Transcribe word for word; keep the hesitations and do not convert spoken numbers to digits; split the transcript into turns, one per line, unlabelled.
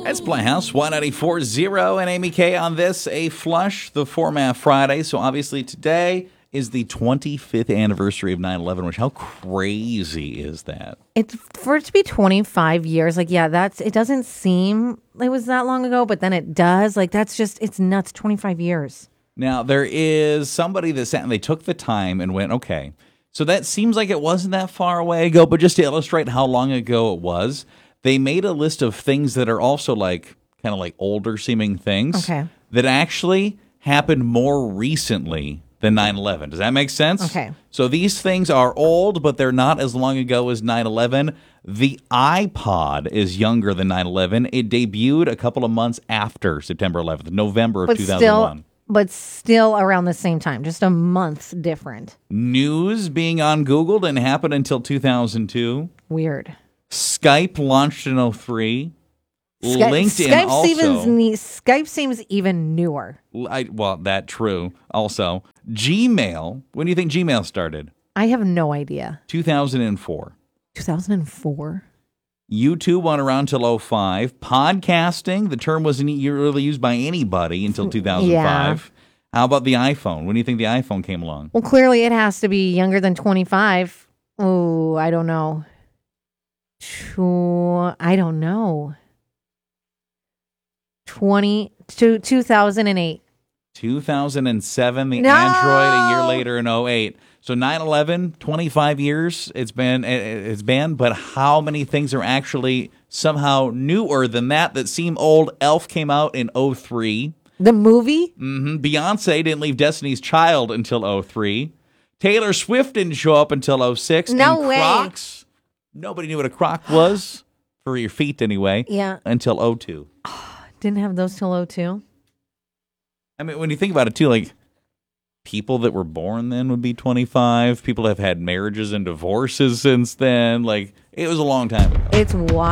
That's Playhouse one ninety-four point oh and Amy K on this, a flush, the Format Friday. So obviously today is the twenty-fifth anniversary of nine eleven, which how crazy is that?
It's for it to be twenty-five years. Like, yeah, that's, it doesn't seem like it was that long ago, but then it does. Like, that's just, it's nuts. twenty-five years.
Now, there is somebody that sat and they took the time and went, okay, so that seems like it wasn't that far away ago, but just to illustrate how long ago it was, they made a list of things that are also like kind of like older seeming things
Okay.
that actually happened more recently than nine eleven. Does that make sense?
Okay.
So these things are old, but they're not as long ago as nine eleven. The iPod is younger than nine eleven. It debuted a couple of months after September eleventh, November of
But
two thousand one.
still, but still around the same time, just a month different.
News being on Google didn't happen until two thousand two.
Weird.
Skype launched in oh three.
Sky-
LinkedIn
Skype
also.
Seems ne- Skype seems even newer.
I, well, that true. Also, Gmail. When do you think Gmail started?
I have no idea.
two thousand four.
two thousand four?
YouTube went around till oh five. Podcasting, the term wasn't really used by anybody until two thousand five. Yeah. How about the iPhone? When do you think the iPhone came along?
Well, clearly it has to be younger than twenty-five. Oh, I don't know. Two, I don't know. twenty, two, two thousand eight.
two thousand seven, the
No!
Android, a year later in oh eight. So nine eleven, twenty-five years it's been, it's been, but how many things are actually somehow newer than that that seem old? Elf came out in oh three.
The movie?
Mm-hmm. Beyonce didn't leave Destiny's Child until oh three. Taylor Swift didn't show up until oh six.
No
and
way.
Crocs, nobody knew what a Croc was, for your feet anyway,
Yeah.
until oh two.
Didn't have those till oh two.
I mean, when you think about it, too, like, people that were born then would be twenty-five. People have had marriages and divorces since then. Like, it was a long time ago.
It's wild.